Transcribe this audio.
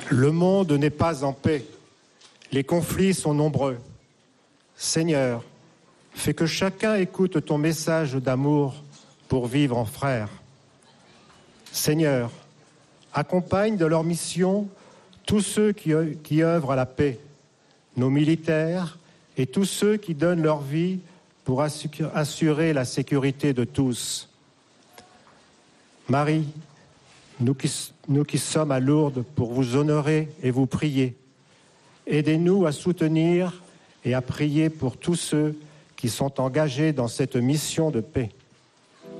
Le monde n'est pas en paix. Les conflits sont nombreux. Seigneur, fais que chacun écoute ton message d'amour pour vivre en frères. Seigneur, accompagne de leur mission tous ceux qui œuvrent à la paix, nos militaires et tous ceux qui donnent leur vie pour assurer la sécurité de tous. Marie, nous qui sommes à Lourdes pour vous honorer et vous prier, aidez-nous à soutenir et à prier pour tous ceux qui sont engagés dans cette mission de paix.